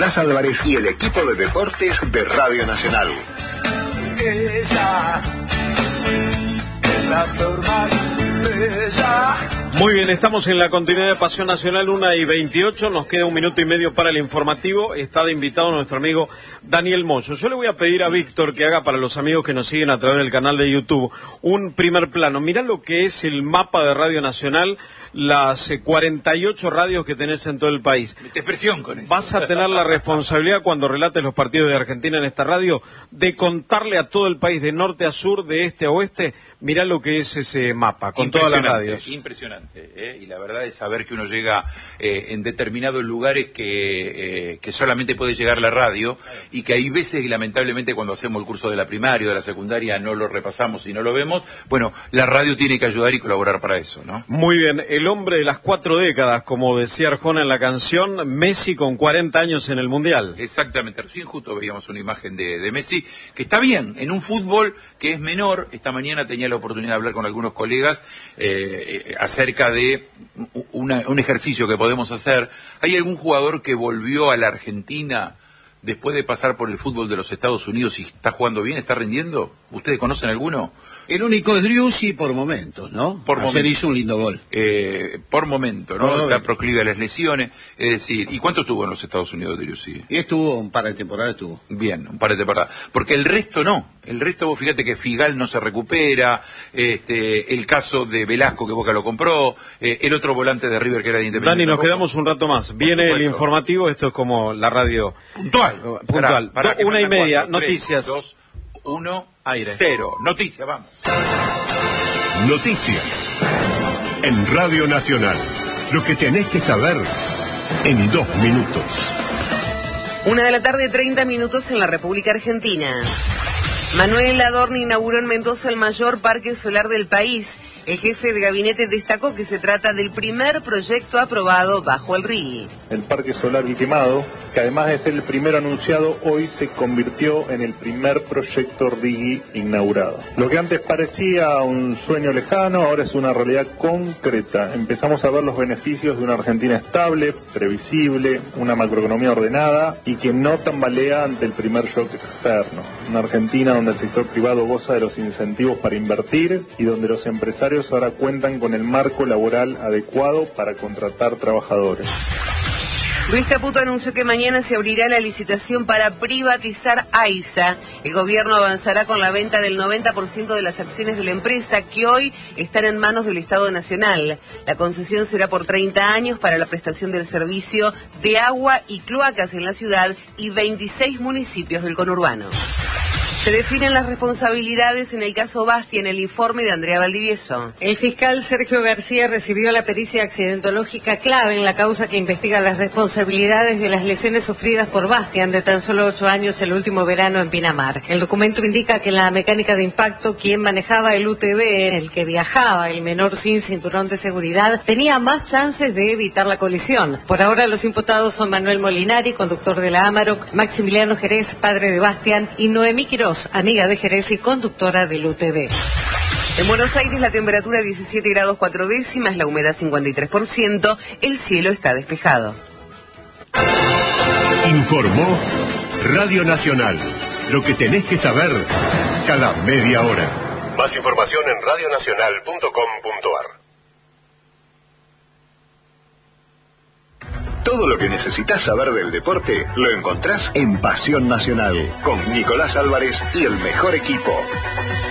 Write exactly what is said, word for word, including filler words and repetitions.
Nicolás Álvarez y el equipo de deportes de Radio Nacional. Ella es la flor más bella. Muy bien, estamos en la continuidad de Pasión Nacional, una y veintiocho, nos queda un minuto y medio para el informativo. Está de invitado nuestro amigo Daniel Moyo. Yo le voy a pedir a Víctor que haga para los amigos que nos siguen a través del canal de YouTube un primer plano. Mirá lo que es el mapa de Radio Nacional, las cuarenta y ocho radios que tenés en todo el país. Mete presión con eso. Vas a tener la responsabilidad cuando relates los partidos de Argentina en esta radio de contarle a todo el país, de norte a sur, de este a oeste. Mirá lo que es ese mapa, con todas las radios. Impresionante, ¿eh? Y la verdad es saber que uno llega eh, en determinados lugares que, eh, que solamente puede llegar la radio, y que hay veces, y lamentablemente cuando hacemos el curso de la primaria o de la secundaria no lo repasamos y no lo vemos. Bueno, la radio tiene que ayudar y colaborar para eso, ¿no? Muy bien, el hombre de las cuatro décadas, como decía Arjona en la canción, Messi con cuarenta años en el Mundial. Exactamente, recién justo veíamos una imagen de, de Messi, que está bien, en un fútbol que es menor. Esta mañana tenía la oportunidad de hablar con algunos colegas eh, eh, acerca de una, un ejercicio que podemos hacer. ¿Hay algún jugador que volvió a la Argentina después de pasar por el fútbol de los Estados Unidos y está jugando bien, está rindiendo? ¿Ustedes conocen alguno? El único es Driussi por momentos, ¿no? Por Ayer momentos. hizo un lindo gol. Eh, por momento, ¿no? Por Está momento. proclive a las lesiones. Es decir, ¿y cuánto estuvo en los Estados Unidos Driussi? Y estuvo un par de temporadas, estuvo. Bien, un par de temporadas. Porque el resto no. El resto, vos fíjate que Figal no se recupera, este, el caso de Velasco que Boca lo compró, eh, el otro volante de River que era de Independiente. Dani, nos tampoco. quedamos un rato más. Viene el informativo, esto es como la radio. Puntual. Puntual. Pará, pará, Do- una y faltan media, cuatro, tres, noticias. dos, uno, Aire. cero. Noticias, vamos. Noticias en Radio Nacional. Lo que tenés que saber en dos minutos. Una de la tarde, treinta minutos en la República Argentina. Manuel Adorni inauguró en Mendoza el mayor parque solar del país. El jefe de gabinete destacó que se trata del primer proyecto aprobado bajo el R I G I. El Parque Solar El Quemado, que además de ser el primero anunciado, hoy se convirtió en el primer proyecto R I G I inaugurado. Lo que antes parecía un sueño lejano, ahora es una realidad concreta. Empezamos a ver los beneficios de una Argentina estable, previsible, una macroeconomía ordenada y que no tambalea ante el primer shock externo. Una Argentina donde el sector privado goza de los incentivos para invertir y donde los empresarios ahora cuentan con el marco laboral adecuado para contratar trabajadores. Luis Caputo anunció que mañana se abrirá la licitación para privatizar AISA. El gobierno avanzará con la venta del noventa por ciento de las acciones de la empresa, que hoy están en manos del Estado Nacional. La concesión será por treinta años para la prestación del servicio de agua y cloacas en la ciudad y veintiséis municipios del conurbano. Se definen las responsabilidades en el caso Bastia en el informe de Andrea Valdivieso. El fiscal Sergio García recibió la pericia accidentológica clave en la causa que investiga las responsabilidades de las lesiones sufridas por Bastian, de tan solo ocho años, el último verano en Pinamar. El documento indica que en la mecánica de impacto, quien manejaba el U T V en el que viajaba el menor sin cinturón de seguridad, tenía más chances de evitar la colisión. Por ahora los imputados son Manuel Molinari, conductor de la Amarok, Maximiliano Jerez, padre de Bastian, y Noemí Quirós, amiga de Jerez y conductora del U T V. En Buenos Aires la temperatura diecisiete grados cuatro décimas, la humedad cincuenta y tres por ciento, el cielo está despejado. Informó Radio Nacional. Lo que tenés que saber cada media hora. Más información en radio nacional punto com punto ar. Todo lo que necesitas saber del deporte lo encontrás en Pasión Nacional, con Nicolás Álvarez y el mejor equipo.